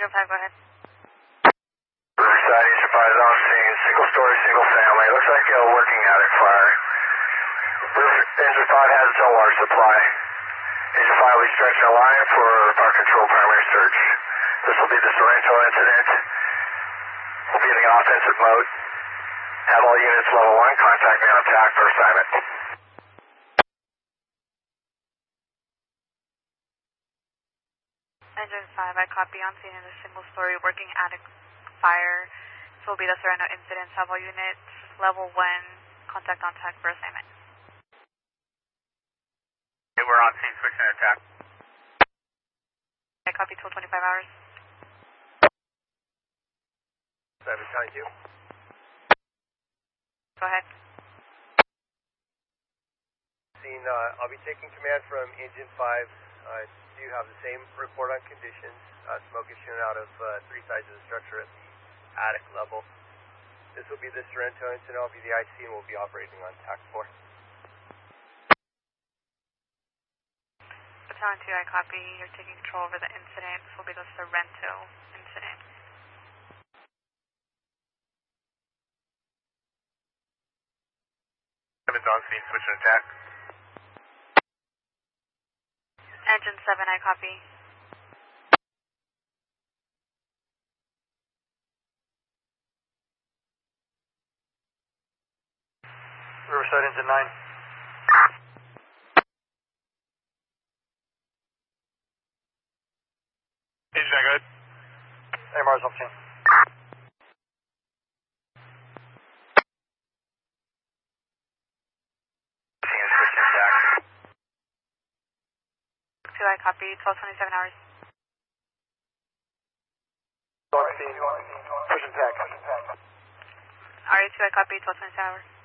Engine 5, go ahead. Riverside, Engine 5 is on scene. Single story, single family. Looks like a working attic fire. Engine 5 has its own water supply. Engine 5 will be stretching a line for fire control primary search. This will be the Sorrento incident. We'll be in the offensive mode. Have all units level 1, contact me on attack for assignment. Engine 5, I copy on scene in a single-story working attic fire. This will be the Sorrento incident. Have all units level 1, contact on attack for assignment. Okay, we're on scene, switching to attack. I copy till 25 hours. 7 behind you. Go ahead. Scene, I'll be taking command from Engine 5. I do have the same report on conditions. Smoke is shown out of 3 sides of the structure at the attic level. This will be the Sorrento incident. I'll be the IC and we'll be operating on TAC 4. Battalion 2, I copy. You're taking control over the incident. This will be the Sorrento incident. It's on scene, switching to attack. Engine 7, I copy. Riverside, Engine 9. Engine 9, good. AMR's off chain. I copy, 12:27 hours. On scene, pushing tack. RA2, I copy, 12:27 hours.